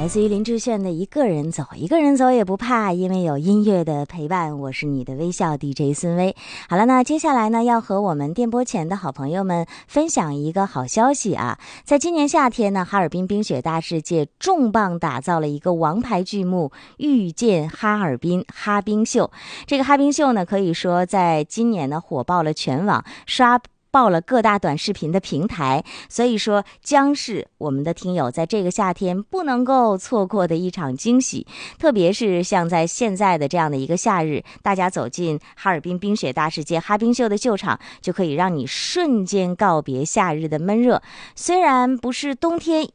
来自于林志炫的《一个人走》，一个人走也不怕，因为有音乐的陪伴。我是你的微笑 DJ 孙薇。好了，那接下来呢，要和我们电波前的好朋友们分享一个好消息啊！在今年夏天呢，哈尔滨冰雪大世界重磅打造了一个王牌剧目——遇见哈尔滨哈冰秀。这个哈冰秀呢，可以说在今年呢火爆了全网，刷爆了各大短视频的平台，所以说将是我们的听友在这个夏天不能够错过的一场惊喜。特别是像在现在的这样的一个夏日，大家走进哈尔滨冰雪大世界哈冰秀的秀场，就可以让你瞬间告别夏日的闷热。虽然不是冬天